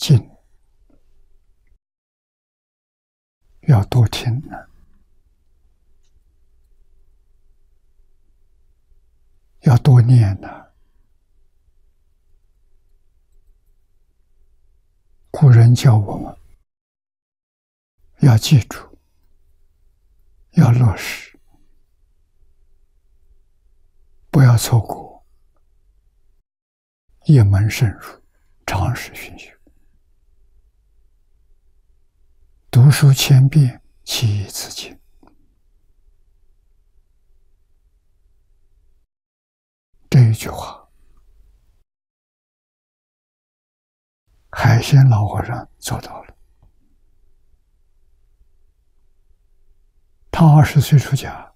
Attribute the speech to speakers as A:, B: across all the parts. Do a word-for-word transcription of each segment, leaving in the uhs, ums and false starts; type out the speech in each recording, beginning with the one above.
A: 经要多听呢，要多念呢。古人教我们要记住，要落实，不要错过，一门深入，长时熏修。读书千遍，其义自见。这一句话，海鲜老和尚做到了。他二十岁出家，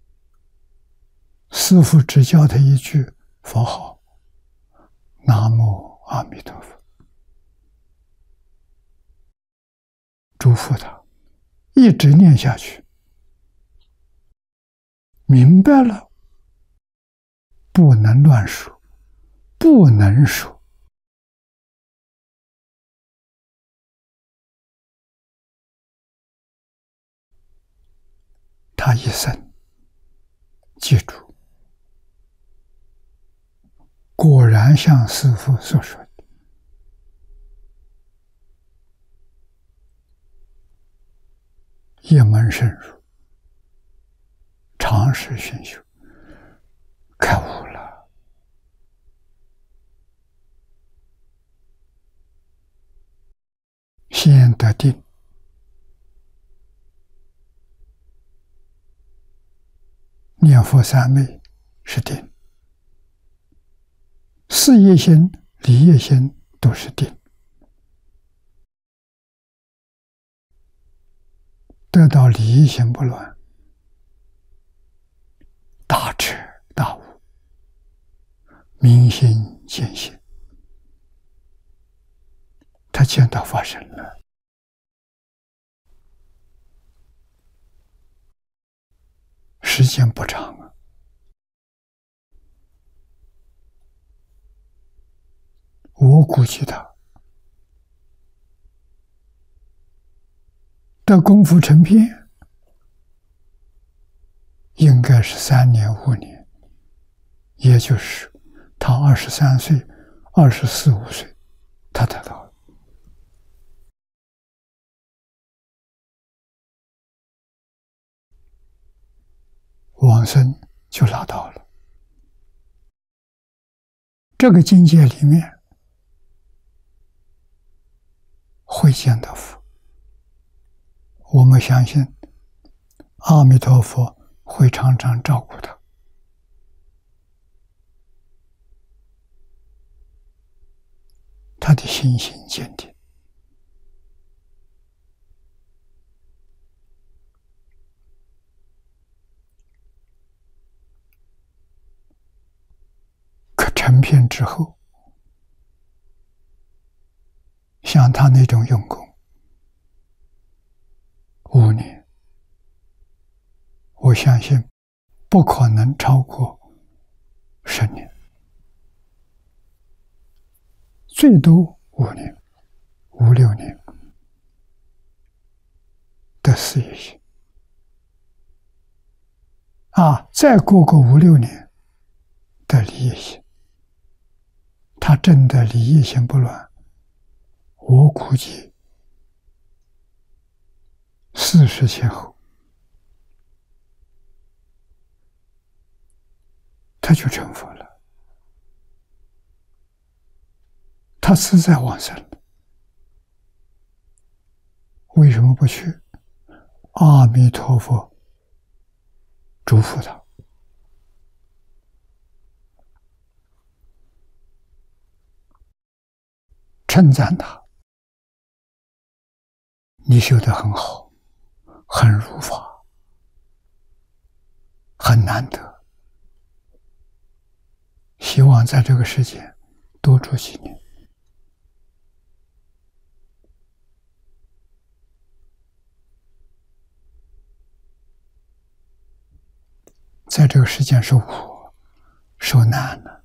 A: 师父只教他一句佛号：南无阿弥陀佛。嘱咐他一直念下去，明白了，不能乱说，不能说。他一生记住，果然像师父所说的，一门深入，长时熏修，开悟了。先得定，念佛三昧是定，事业心、理业心都是定。得到理业心不乱，大彻大悟，明心见性，他见到发生了。时间不长啊，我估计他的功夫成片，应该是三年五年，也就是他二十三岁、二十四五岁，他得到了。往生就拿到了。这个境界里面会见到佛，我们相信阿弥陀佛会常常照顾他。他的信心坚定。可成片之后，像他那种用功，五年，我相信不可能超过十年，最多五年、五六年的事业心啊，再过个五六年的理业心，他真的理业心不乱，我估计四十前后，他就成佛了，他实在往生了。为什么不去？阿弥陀佛嘱咐他，称赞他，你修得很好，很如法，很难得，希望在这个世界多住几年。在这个世界受苦受难了，